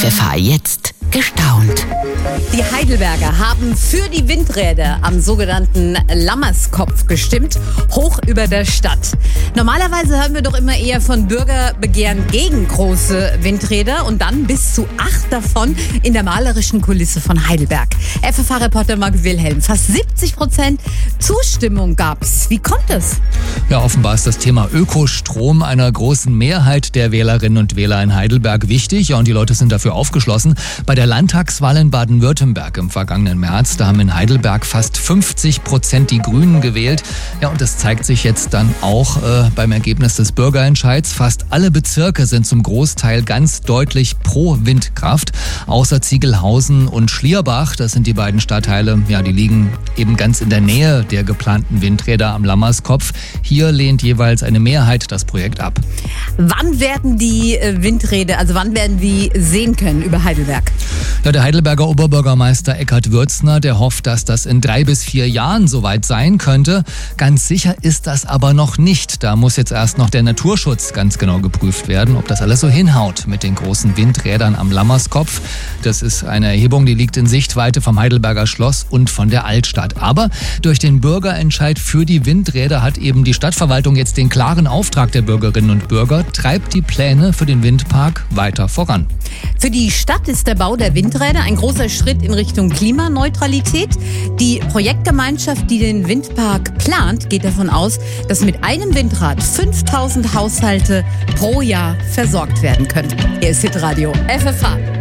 FFH jetzt gestaunt. Die Heidelberger haben für die Windräder am sogenannten Lammerskopf gestimmt, hoch über der Stadt. Normalerweise hören wir doch immer eher von Bürgerbegehren gegen große Windräder und dann bis zu 8 davon in der malerischen Kulisse von Heidelberg. FFH-Reporter Marc Wilhelm, fast 70% Zustimmung gab's. Wie kommt es? Ja, offenbar ist das Thema Ökostrom einer großen Mehrheit der Wählerinnen und Wähler in Heidelberg wichtig. Ja, und die Leute sind dafür aufgeschlossen. Bei der Landtagswahl in Baden-Württemberg im vergangenen März, da haben in Heidelberg fast 50% die Grünen gewählt. Ja, und das zeigt sich jetzt dann auch beim Ergebnis des Bürgerentscheids. Fast alle Bezirke sind zum Großteil ganz deutlich pro Windkraft. Außer Ziegelhausen und Schlierbach, das sind die beiden Stadtteile, ja, die liegen eben ganz in der Nähe der geplanten Windräder am Lammerskopf. Hier lehnt jeweils eine Mehrheit das Projekt ab. Wann werden die Windräder, wann werden wir sehen können über Heidelberg? Ja, der Heidelberger Oberbürgermeister Eckhard Würzner, der hofft, dass das in 3 bis 4 Jahren soweit sein könnte. Ganz sicher ist das aber noch nicht. Da muss jetzt erst noch der Naturschutz ganz genau geprüft werden, ob das alles so hinhaut mit den großen Windrädern am Lammerskopf. Das ist eine Erhebung, die liegt in Sichtweite vom Heidelberger Schloss und von der Altstadt. Aber durch den Bürgerentscheid für die Windräder hat eben die Stadtverwaltung jetzt den klaren Auftrag der Bürgerinnen und Bürger, treibt die Pläne für den Windpark weiter voran. Für die Stadt ist der Bau der Windräder ein großer Schritt in Richtung Klimaneutralität. Die Projektgemeinschaft, die den Windpark plant, geht davon aus, dass mit einem Windrad 5000 Haushalte pro Jahr versorgt werden können. Hier ist Hitradio FFH.